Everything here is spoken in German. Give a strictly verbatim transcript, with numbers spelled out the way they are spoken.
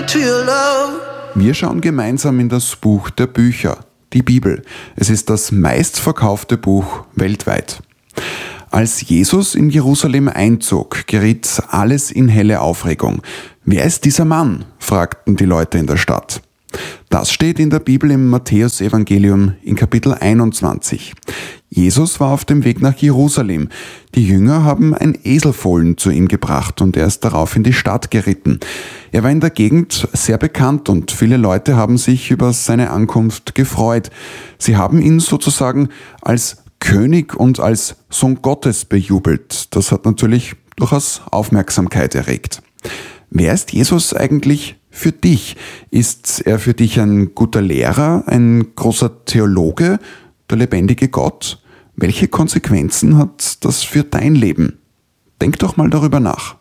to your love. Wir schauen gemeinsam in das Buch der Bücher, die Bibel. Es ist das meistverkaufte Buch weltweit. Als Jesus in Jerusalem einzog, geriet alles in helle Aufregung. Wer ist dieser Mann? Fragten die Leute in der Stadt. Das steht in der Bibel im Matthäusevangelium in Kapitel einundzwanzig. Jesus war auf dem Weg nach Jerusalem. Die Jünger haben ein Eselfohlen zu ihm gebracht und er ist darauf in die Stadt geritten. Er war in der Gegend sehr bekannt und viele Leute haben sich über seine Ankunft gefreut. Sie haben ihn sozusagen als König und als Sohn Gottes bejubelt. Das hat natürlich durchaus Aufmerksamkeit erregt. Wer ist Jesus eigentlich für dich? Ist er für dich ein guter Lehrer, ein großer Theologe, der lebendige Gott? Welche Konsequenzen hat das für dein Leben? Denk doch mal darüber nach.